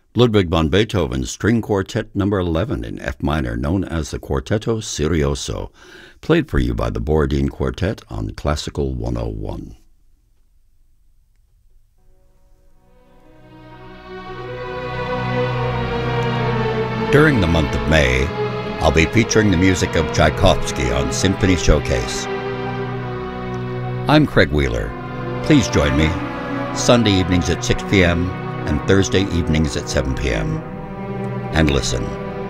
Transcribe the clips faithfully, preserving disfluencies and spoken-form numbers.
Ludwig van Beethoven's String Quartet number eleven in F minor, known as the Quartetto Serioso, played for you by the Borodin Quartet on Classical one oh one. During the month of May, I'll be featuring the music of Tchaikovsky on Symphony Showcase. I'm Craig Wheeler. Please join me Sunday evenings at six p.m. and Thursday evenings at seven p.m. and listen.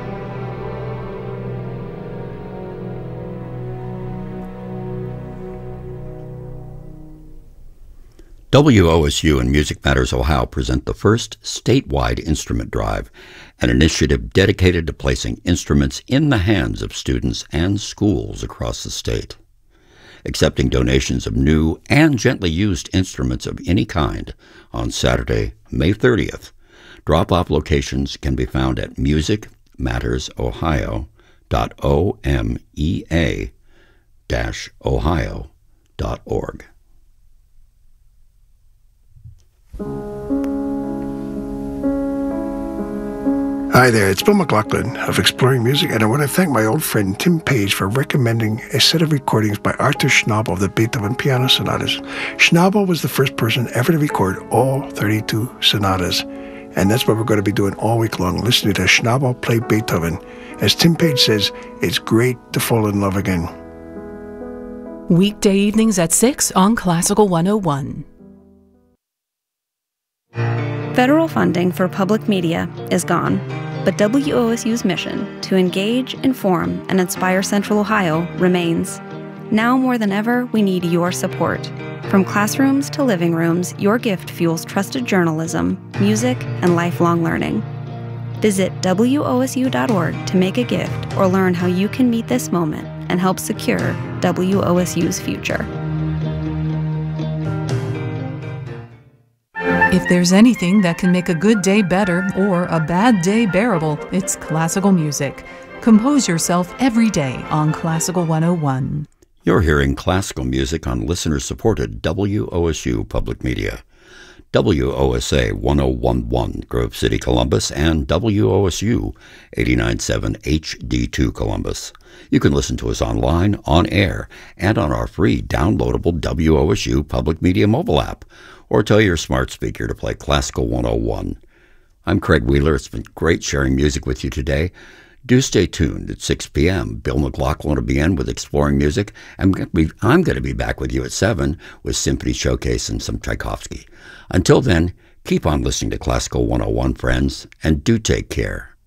W O S U and Music Matters Ohio present the first statewide instrument drive, an initiative dedicated to placing instruments in the hands of students and schools across the state. Accepting donations of new and gently used instruments of any kind on Saturday, May thirtieth. Drop-off locations can be found at music matters ohio dot omea dash ohio dot org. Hi there, it's Bill McLaughlin of Exploring Music, and I want to thank my old friend Tim Page for recommending a set of recordings by Arthur Schnabel of the Beethoven Piano Sonatas. Schnabel was the first person ever to record all thirty-two sonatas, and that's what we're going to be doing all week long, listening to Schnabel play Beethoven. As Tim Page says, it's great to fall in love again. Weekday evenings at six on Classical one oh one. Federal funding for public media is gone, but W O S U's mission to engage, inform, and inspire Central Ohio remains. Now more than ever, we need your support. From classrooms to living rooms, your gift fuels trusted journalism, music, and lifelong learning. Visit W O S U dot org to make a gift or learn how you can meet this moment and help secure W O S U's future. If there's anything that can make a good day better or a bad day bearable, it's classical music. Compose yourself every day on Classical one oh one. You're hearing classical music on listener-supported W O S U Public Media. W O S A one oh one point one Grove City, Columbus, and W O S U eighty-nine point seven H D two Columbus. You can listen to us online, on air, and on our free downloadable W O S U Public Media mobile app, or tell your smart speaker to play Classical one oh one. I'm Craig Wheeler. It's been great sharing music with you today. Do stay tuned at six p.m. Bill McLaughlin will begin with Exploring Music. I'm going to be, I'm going to be back with you at seven with Symphony Showcase and some Tchaikovsky. Until then, keep on listening to Classical one oh one, friends, and do take care.